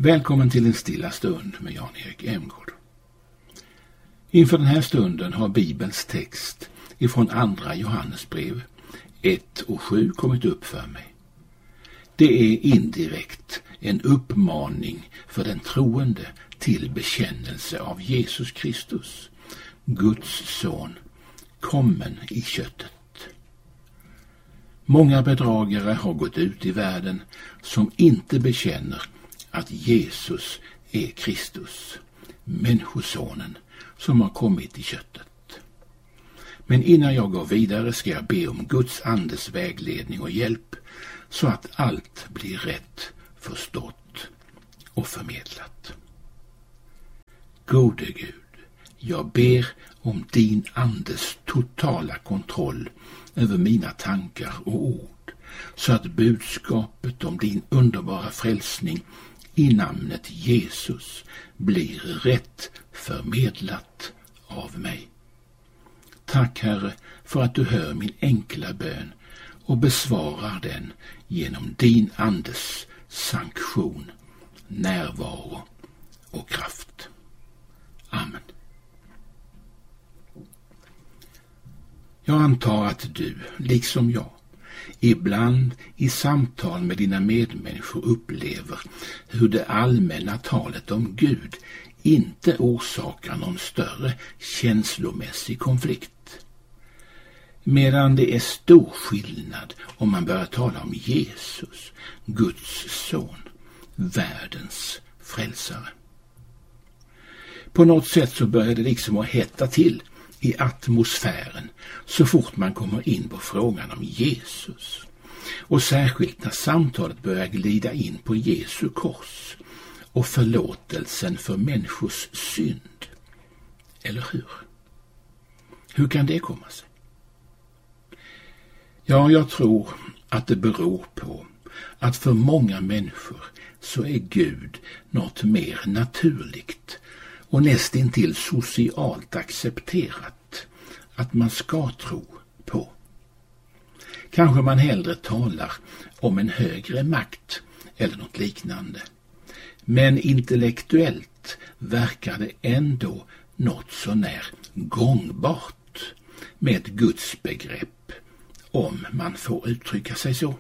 Välkommen till en stilla stund med Jan-Erik Emgård. Inför den här stunden har Bibelns text ifrån andra Johannesbrev 1:7 kommit upp för mig. Det är indirekt en uppmaning för den troende till bekännelse av Jesus Kristus, Guds son, kommen i köttet. Många bedragare har gått ut i världen som inte bekänner att Jesus är Kristus, människosonen som har kommit i köttet. Men innan jag går vidare ska jag be om Guds andes vägledning och hjälp så att allt blir rätt förstått och förmedlat. Gode Gud, jag ber om din andes totala kontroll över mina tankar och ord, så att budskapet om din underbara frälsning i namnet Jesus blir rätt förmedlat av mig. Tack, Herre, för att du hör min enkla bön och besvarar den genom din andes sanktion, närvaro och kraft. Amen. Jag antar att du, liksom jag, ibland i samtal med dina medmänniskor upplever hur det allmänna talet om Gud inte orsakar någon större känslomässig konflikt. Medan det är stor skillnad om man börjar tala om Jesus, Guds son, världens frälsare. På något sätt så börjar det liksom att hetta till i atmosfären så fort man kommer in på frågan om Jesus. Och särskilt när samtalet börjar glida in på Jesu kors och förlåtelsen för människors synd. Eller hur? Hur kan det komma sig? Ja, jag tror att det beror på att för många människor så är Gud något mer naturligt och nästintill socialt accepterat att man ska tro på. Kanske man hellre talar om en högre makt eller något liknande. Men intellektuellt verkar det ändå något så när gångbart med ett gudsbegrepp, om man får uttrycka sig så.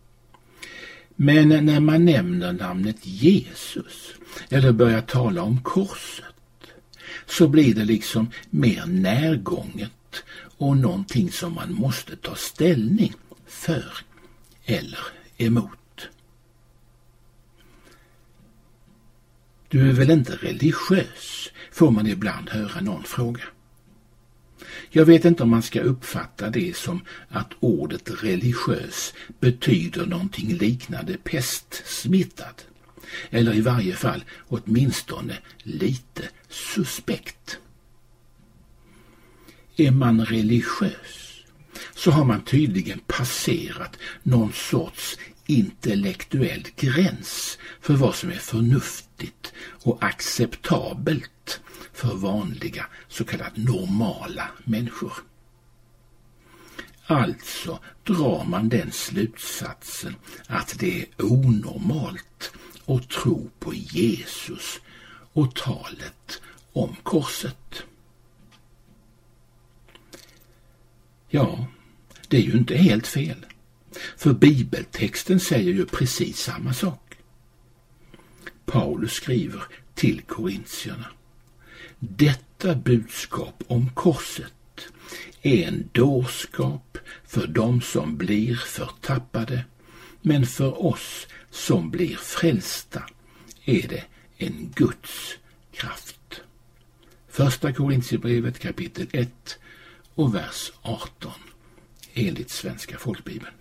Men när man nämner namnet Jesus eller börjar tala om korset så blir det liksom mer närgånget och någonting som man måste ta ställning för eller emot. Du är väl inte religiös, får man ibland höra någon fråga. Jag vet inte om man ska uppfatta det som att ordet religiös betyder någonting liknande pestsmittad. Eller i varje fall åtminstone lite suspekt. Är man religiös så har man tydligen passerat någon sorts intellektuell gräns för vad som är förnuftigt och acceptabelt för vanliga så kallade normala människor. Alltså drar man den slutsatsen att det är onormalt att tro på Jesus och talet om korset. Ja, det är ju inte helt fel. För bibeltexten säger ju precis samma sak. Paulus skriver till korintierna: detta budskap om korset är en dårskap för dem som blir förtappade, men för oss som blir frälsta är det en Guds kraft. Första Korintierbrevet kapitel 1 och vers 18 enligt Svenska folkbibeln.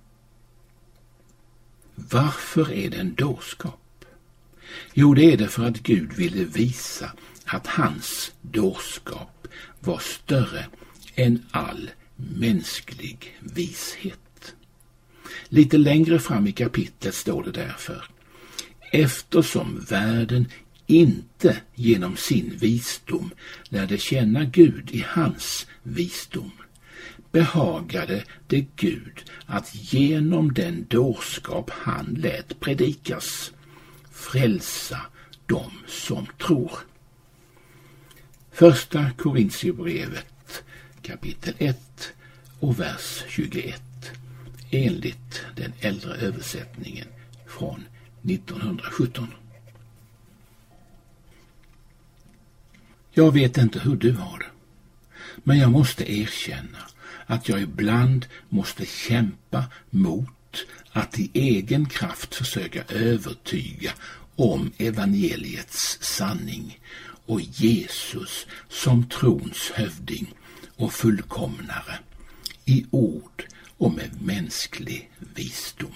Varför är det en dårskap? Jo, det är det för att Gud ville visa att hans dårskap var större än all mänsklig vishet. Lite längre fram i kapitlet står det därför: eftersom världen inte genom sin visdom lärde känna Gud i hans visdom, behagade det Gud att genom den dårskap han lät predikas frälsa dem som tror. Första Korintierbrevet kapitel 1 och vers 21 enligt den äldre översättningen från 1917. Jag vet inte hur du har det, men jag måste erkänna att jag ibland måste kämpa mot att i egen kraft försöka övertyga om evangeliets sanning och Jesus som trons hövding och fullkomnare i ord och med mänsklig visdom.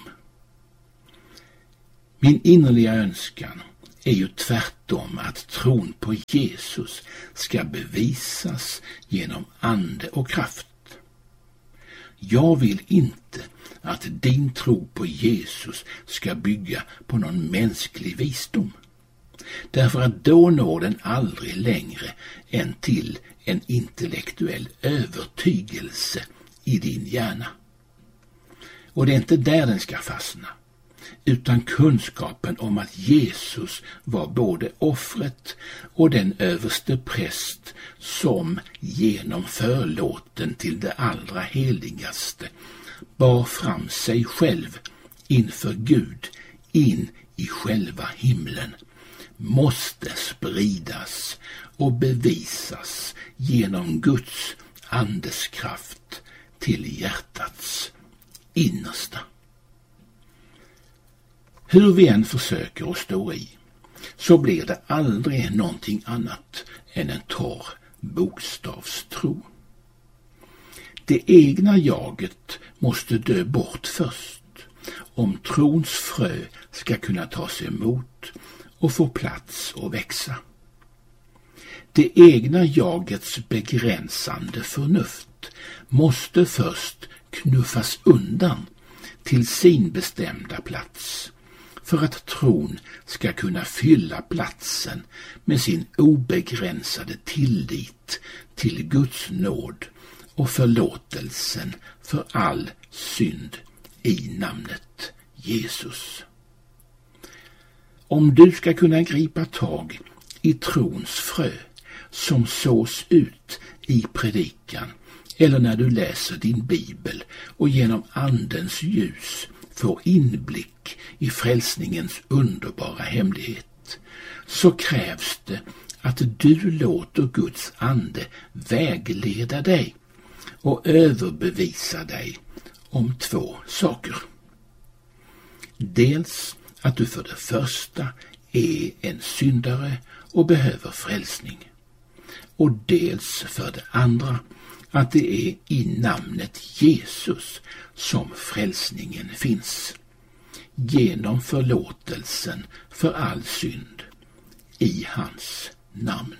Min innerliga önskan är ju tvärtom att tron på Jesus ska bevisas genom ande och kraft. Jag vill inte att din tro på Jesus ska bygga på någon mänsklig visdom. Därför att då når den aldrig längre än till en intellektuell övertygelse i din hjärna. Och det är inte där den ska fastna, utan kunskapen om att Jesus var både offret och den överste präst som genom förlåten till det allra heligaste bar fram sig själv inför Gud in i själva himlen, måste spridas och bevisas genom Guds andes kraft till hjärtats innersta. Hur vi än försöker att stå i, så blir det aldrig någonting annat än en torr bokstavstro. Det egna jaget måste dö bort först, om trons frö ska kunna tas emot och få plats och växa. Det egna jagets begränsande förnuft måste först knuffas undan till sin bestämda plats, för att tron ska kunna fylla platsen med sin obegränsade tillit till Guds nåd och förlåtelsen för all synd i namnet Jesus. Om du ska kunna gripa tag i trons frö som sås ut i predikan eller när du läser din bibel och genom andens ljus får inblick i frälsningens underbara hemlighet, så krävs det att du låter Guds ande vägleda dig och överbevisa dig om två saker. Dels att du för det första är en syndare och behöver frälsning, och dels för det andra att det är i namnet Jesus som frälsningen finns, genom förlåtelsen för all synd i hans namn.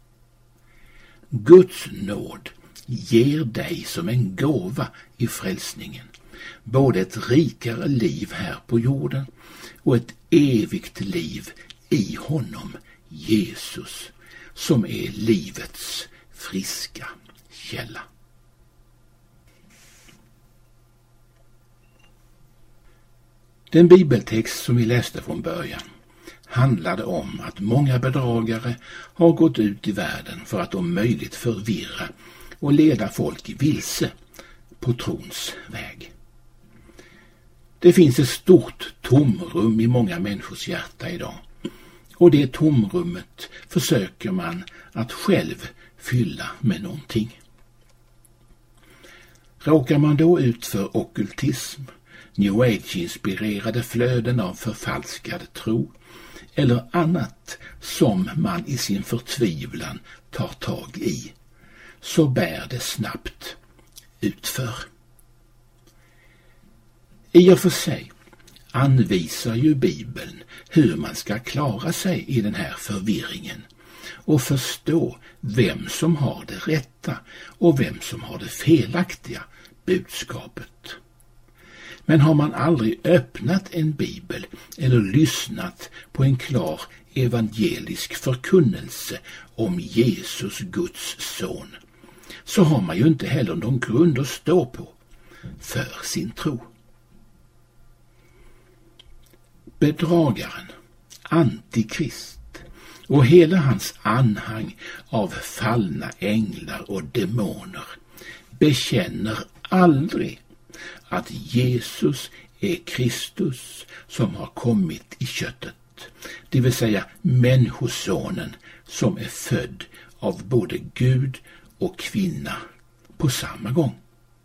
Guds nåd ger dig som en gåva i frälsningen både ett rikare liv här på jorden och ett evigt liv i honom, Jesus, som är livets friska källa. Den bibeltext som vi läste från början handlade om att många bedragare har gått ut i världen för att om möjligt förvirra och leda folk vilse på trons väg. Det finns ett stort tomrum i många människors hjärta idag, och det tomrummet försöker man att själv fylla med någonting. Råkar man då ut för ockultism, New Age-inspirerade flöden av förfalskad tro eller annat som man i sin förtvivlan tar tag i, så bär det snabbt utför. I och för sig anvisar ju Bibeln hur man ska klara sig i den här förvirringen och förstå vem som har det rätta och vem som har det felaktiga budskapet. Men har man aldrig öppnat en bibel eller lyssnat på en klar evangelisk förkunnelse om Jesus, Guds son, så har man ju inte heller någon grund att stå på för sin tro. Bedragaren, antikrist och hela hans anhang av fallna änglar och demoner bekänner aldrig att Jesus är Kristus som har kommit i köttet, det vill säga människosonen som är född av både Gud och kvinna på samma gång.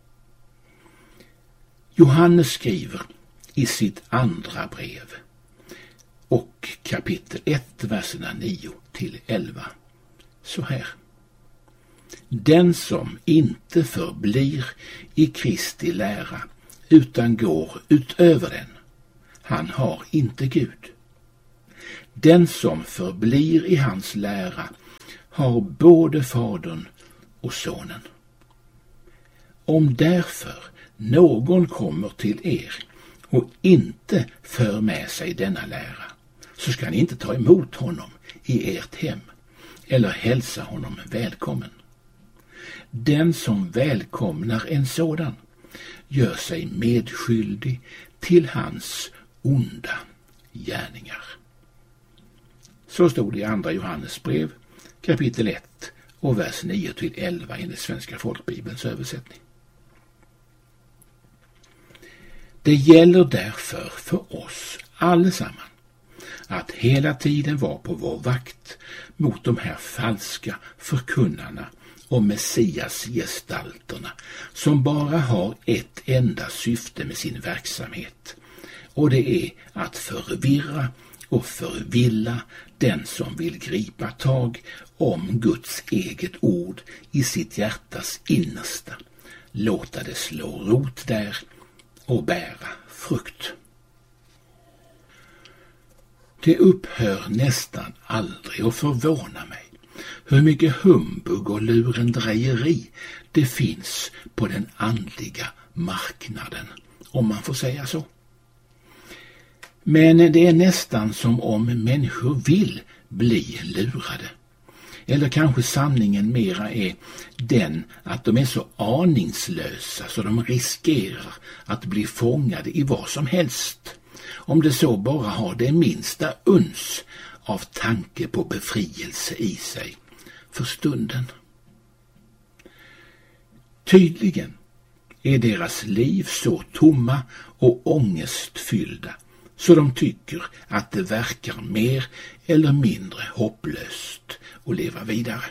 Johannes skriver i sitt andra brev och kapitel 1, verserna 9-11 så här: Den som inte förblir i Kristi lära utan går utöver den, han har inte Gud. Den som förblir i hans lära har både Fadern och Sonen. Om därför någon kommer till er och inte för med sig denna lära, så ska ni inte ta emot honom i ert hem eller hälsa honom välkommen. Den som välkomnar en sådan gör sig medskyldig till hans onda gärningar. Så stod det i andra Johannes brev, kapitel 1 och vers 9-11 enligt Svenska folkbibelns översättning. Det gäller därför för oss allesamman att hela tiden vara på vår vakt mot de här falska förkunnarna och Messias-gestalterna som bara har ett enda syfte med sin verksamhet, och det är att förvirra och förvilla den som vill gripa tag om Guds eget ord i sitt hjärtas innersta, låta det slå rot där och bära frukt. Det upphör nästan aldrig att förvåna mig hur mycket humbug och lurendrejeri det finns på den andliga marknaden, om man får säga så. Men det är nästan som om människor vill bli lurade. Eller kanske sanningen mera är den att de är så aningslösa så de riskerar att bli fångade i vad som helst, om det så bara har det minsta uns av tanke på befrielse i sig för stunden. Tydligen är deras liv så tomma och ångestfyllda så de tycker att det verkar mer eller mindre hopplöst att leva vidare.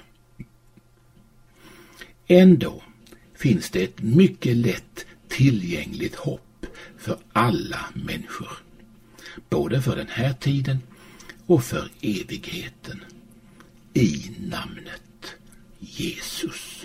Ändå finns det ett mycket lätt tillgängligt hopp för alla människor, både för den här tiden och för evigheten, i namnet Jesus.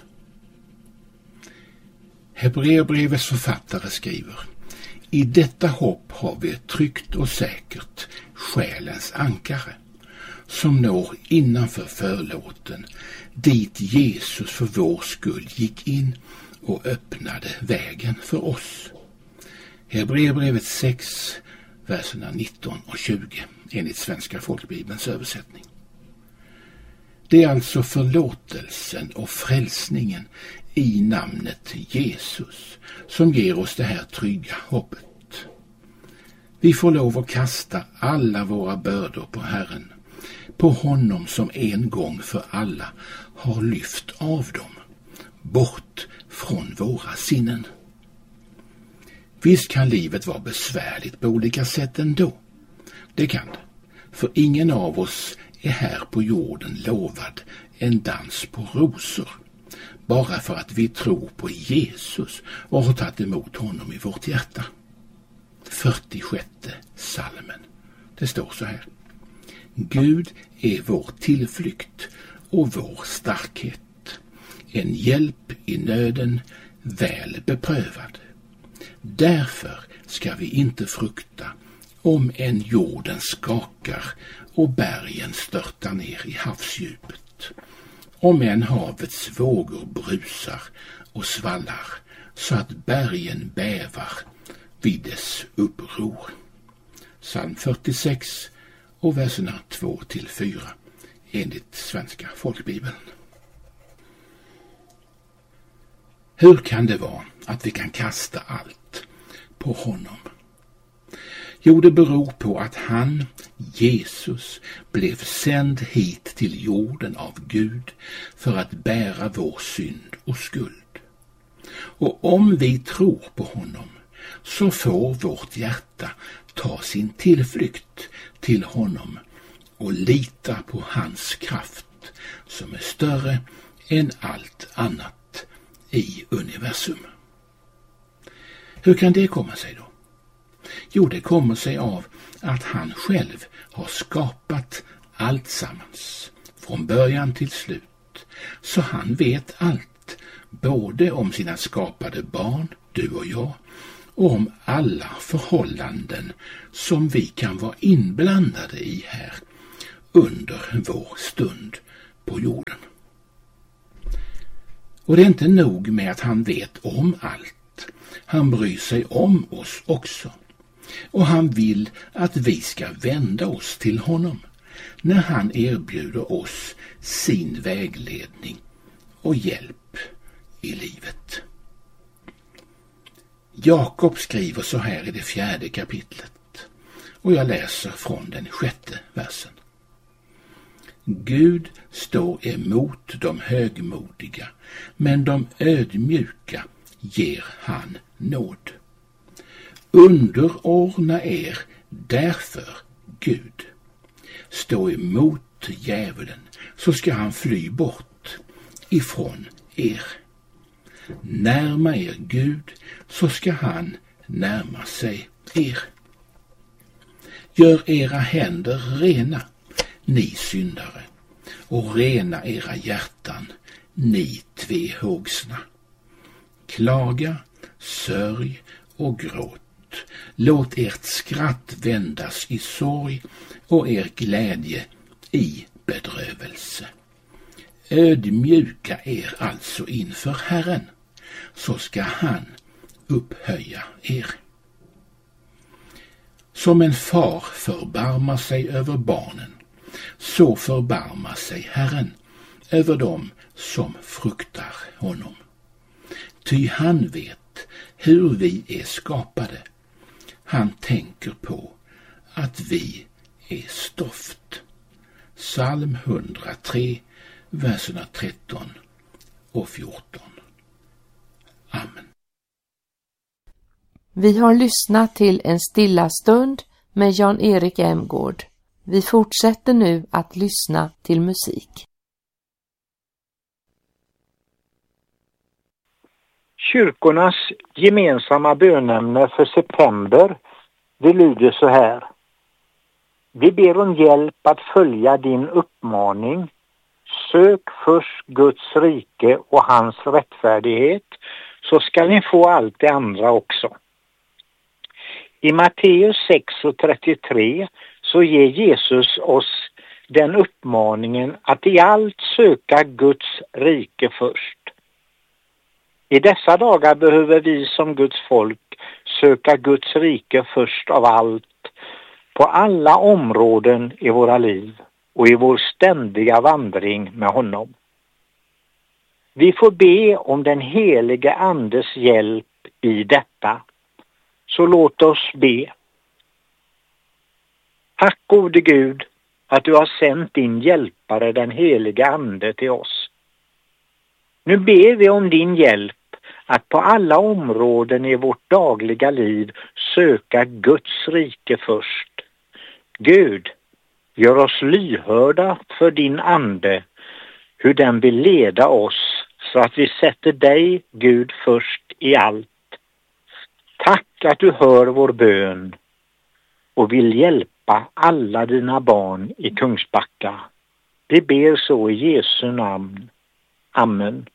Hebreerbrevets författare skriver: I detta hopp har vi tryggt och säkert själens ankare, som når innanför förlåten, dit Jesus för vår skull gick in och öppnade vägen för oss. Hebreerbrevet 6, verserna 19 och 20 enligt Svenska folkbibelns översättning. Det är alltså förlåtelsen och frälsningen i namnet Jesus som ger oss det här trygga hoppet. Vi får lov att kasta alla våra bördor på Herren, på honom som en gång för alla har lyft av dem, bort från våra sinnen. Visst kan livet vara besvärligt på olika sätt ändå. Det kan det, för ingen av oss är här på jorden lovad en dans på rosor, bara för att vi tror på Jesus och har tagit emot honom i vårt hjärta. 46:e psalmen. Det står så här: Gud är vår tillflykt och vår starkhet, en hjälp i nöden, väl beprövad. Därför ska vi inte frukta om en jorden skakar och bergen störtar ner i havsdjupet, om en havets vågor brusar och svallar så att bergen bävar vid dess uppror. Psalm 46 och verserna 2-4 enligt Svenska folkbibeln. Hur kan det vara att vi kan kasta allt på honom? Jo, det beror på att han, Jesus, blev sänd hit till jorden av Gud för att bära vår synd och skuld. Och om vi tror på honom så får vårt hjärta ta sin tillflykt till honom och lita på hans kraft som är större än allt annat i universum. Hur kan det komma sig då? Jo, det kommer sig av att han själv har skapat allt sammans, från början till slut, så han vet allt, både om sina skapade barn, du och jag, och om alla förhållanden som vi kan vara inblandade i här under vår stund på jorden. Och det är inte nog med att han vet om allt. Han bryr sig om oss också. Och han vill att vi ska vända oss till honom när han erbjuder oss sin vägledning och hjälp i livet. Jakob skriver så här i det 4:e kapitlet, och jag läser från den 6:e versen. Gud står emot de högmodiga, men de ödmjuka ger han nåd. Underordna er därför Gud. Stå emot djävulen, så ska han fly bort ifrån er. Närma er Gud, så ska han närma sig er. Gör era händer rena, ni syndare, och rena era hjärtan, ni tvehågsna. Klaga, sörj och gråt. Låt ert skratt vändas i sorg och er glädje i bedrövelse. Ödmjuka er alltså inför Herren, så ska han upphöja er. Som en far förbarmar sig över barnen, så förbarmar sig Herren över dem som fruktar honom. Ty han vet hur vi är skapade. Han tänker på att vi är stoft. Psalm 103, verserna 13 och 14. Amen. Vi har lyssnat till En stilla stund med Jan-Erik Emgård. Vi fortsätter nu att lyssna till musik. Kyrkornas gemensamma bönämne för september, det lyder så här. Vi ber om hjälp att följa din uppmaning. Sök först Guds rike och hans rättfärdighet, så ska ni få allt det andra också. I Matteus 6:33 så ger Jesus oss den uppmaningen att i allt söka Guds rike först. I dessa dagar behöver vi som Guds folk söka Guds rike först av allt, på alla områden i våra liv och i vår ständiga vandring med honom. Vi får be om den helige Andes hjälp i detta. Så låt oss be. Tack gode Gud att du har sänt din hjälpare, den helige Ande, till oss. Nu ber vi om din hjälp att på alla områden i vårt dagliga liv söka Guds rike först. Gud, gör oss lyhörda för din ande, hur den vill leda oss, så att vi sätter dig, Gud, först i allt. Tack att du hör vår bön och vill hjälpa alla dina barn i Kungsbacka. Vi ber så i Jesu namn. Amen.